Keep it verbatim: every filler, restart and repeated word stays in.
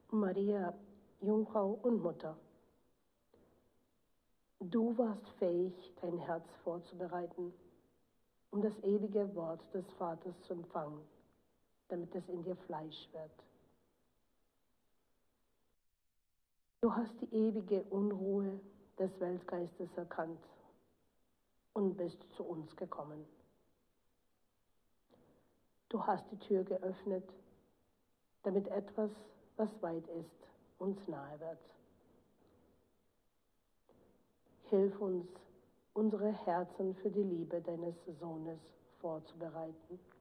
Maria, Jungfrau und Mutter, du warst fähig, dein Herz vorzubereiten, um das ewige Wort des Vaters zu empfangen, damit es in dir Fleisch wird. Du hast die ewige Unruhe des Weltgeistes erkannt und bist zu uns gekommen. Du hast die Tür geöffnet, damit etwas, was weit ist, uns nahe wird. Hilf uns, unsere Herzen für die Liebe deines Sohnes vorzubereiten.